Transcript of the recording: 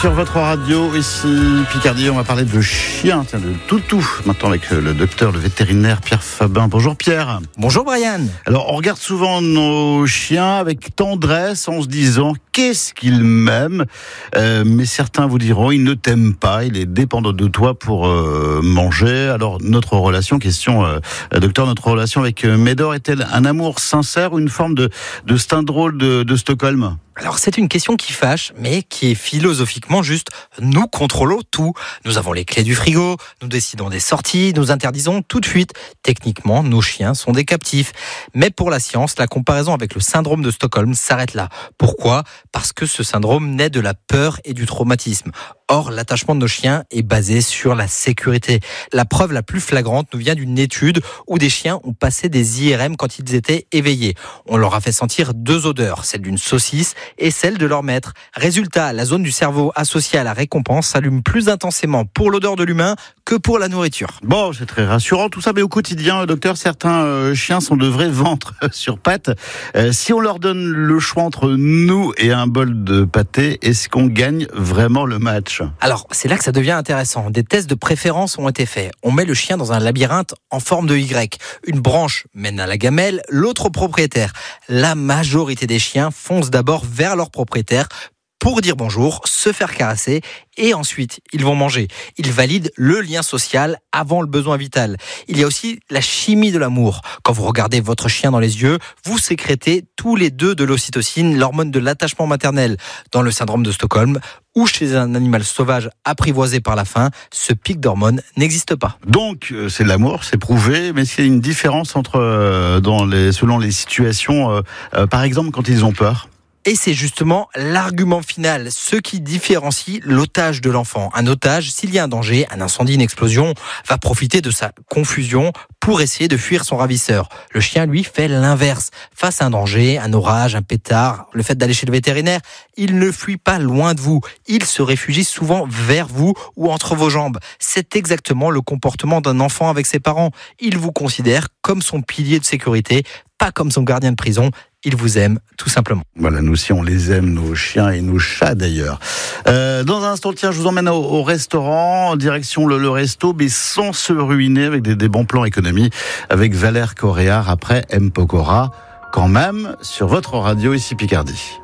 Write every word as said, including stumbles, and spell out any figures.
Sur votre radio, ici Picardie, on va parler de chiens, tiens, de toutou, maintenant avec le docteur, le vétérinaire Pierre Fabin. Bonjour Pierre. Bonjour Brian. Alors, on regarde souvent nos chiens avec tendresse en se disant qu'est-ce qu'ils m'aiment, euh, mais certains vous diront ils ne t'aiment pas, il est dépendant de toi pour euh, manger. Alors, notre relation, question euh, docteur, notre relation avec euh, Médor est-elle un amour sincère ou une forme de, de syndrome de, de Stockholm ? Alors c'est une question qui fâche, mais qui est philosophiquement juste. Nous contrôlons tout. Nous avons les clés du frigo, nous décidons des sorties, nous interdisons tout de suite. Techniquement, nos chiens sont des captifs. Mais pour la science, la comparaison avec le syndrome de Stockholm s'arrête là. Pourquoi ? Parce que ce syndrome naît de la peur et du traumatisme. Or, l'attachement de nos chiens est basé sur la sécurité. La preuve la plus flagrante nous vient d'une étude où des chiens ont passé des I R M quand ils étaient éveillés. On leur a fait sentir deux odeurs, celle d'une saucisse et celle de leur maître. Résultat, la zone du cerveau associée à la récompense s'allume plus intensément pour l'odeur de l'humain que pour la nourriture. Bon, c'est très rassurant tout ça, mais au quotidien, docteur, certains euh, chiens sont de vrais ventres sur pattes. Euh, si on leur donne le choix entre nous et un bol de pâté, est-ce qu'on gagne vraiment le match ? Alors, c'est là que ça devient intéressant. Des tests de préférence ont été faits. On met le chien dans un labyrinthe en forme de Y. Une branche mène à la gamelle, l'autre au propriétaire. La majorité des chiens foncent d'abord vers leur propriétaire pour dire bonjour, se faire caresser et ensuite ils vont manger. Ils valident le lien social avant le besoin vital. Il y a aussi la chimie de l'amour. Quand vous regardez votre chien dans les yeux, vous sécrétez tous les deux de l'ocytocine, l'hormone de l'attachement maternel. Dans le syndrome de Stockholm ou chez un animal sauvage apprivoisé par la faim, ce pic d'hormones n'existe pas. Donc c'est de l'amour, c'est prouvé, mais est-ce qu'il y a une différence entre, euh, dans les, selon les situations, euh, euh, par exemple quand ils ont peur ? Et c'est justement l'argument final, ce qui différencie l'otage de l'enfant. Un otage, s'il y a un danger, un incendie, une explosion, va profiter de sa confusion pour essayer de fuir son ravisseur. Le chien, lui, fait l'inverse. Face à un danger, un orage, un pétard, le fait d'aller chez le vétérinaire, il ne fuit pas loin de vous. Il se réfugie souvent vers vous ou entre vos jambes. C'est exactement le comportement d'un enfant avec ses parents. Il vous considère comme son pilier de sécurité, pas comme son gardien de prison. Il vous aime, tout simplement. Voilà, nous aussi on les aime, nos chiens et nos chats d'ailleurs. Euh, dans un instant, tiens, je vous emmène au, au restaurant, en direction le, le resto, mais sans se ruiner, avec des, des bons plans économie, avec Valère Coréard après M. Pokora, quand même, sur votre radio ici Picardie.